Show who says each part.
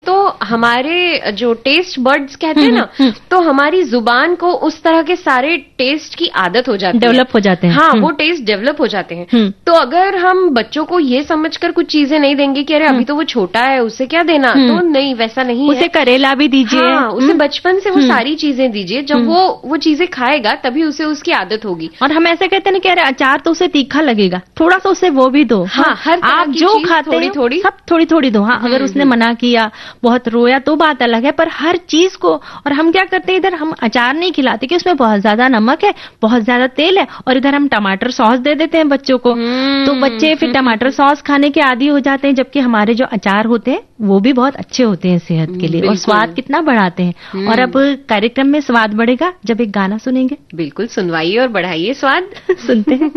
Speaker 1: तो हमारे जो टेस्ट बर्ड्स कहते हैं ना, तो हमारी जुबान को उस तरह के सारे टेस्ट की आदत हो जाती है,
Speaker 2: डेवलप हो जाते हैं।
Speaker 1: हाँ, वो टेस्ट डेवलप हो जाते हैं। तो अगर हम बच्चों को ये समझकर कुछ चीजें नहीं देंगे कि अरे अभी तो वो छोटा है, उसे क्या देना, तो नहीं, वैसा नहीं है।
Speaker 2: उसे करेला भी दीजिए।
Speaker 1: हाँ, उसे बचपन से वो सारी चीजें दीजिए। जब वो चीजें खाएगा तभी उसे उसकी आदत होगी।
Speaker 2: और हम ऐसे कहते हैं कि अरे अचार तो उसे तीखा लगेगा, थोड़ा सा उसे वो भी दो।
Speaker 1: हाँ, हर
Speaker 2: आप जो खाते हैं थोड़ी सब थोड़ी थोड़ी दो। हाँ, अगर उसने मना किया, बहुत रोया तो बात अलग है, पर हर चीज को। और हम क्या करते हैं, इधर हम अचार नहीं खिलाते कि उसमें बहुत ज्यादा नमक है, बहुत ज्यादा तेल है, और इधर हम टमाटर सॉस दे देते हैं बच्चों को। तो बच्चे फिर टमाटर सॉस खाने के आदी हो जाते हैं, जबकि हमारे जो अचार होते हैं वो भी बहुत अच्छे होते हैं सेहत के लिए, और स्वाद कितना बढ़ाते हैं। और अब कार्यक्रम में स्वाद बढ़ेगा जब एक गाना सुनेंगे।
Speaker 1: बिल्कुल, सुनवाइए और बढ़ाइए स्वाद।
Speaker 2: सुनते हैं।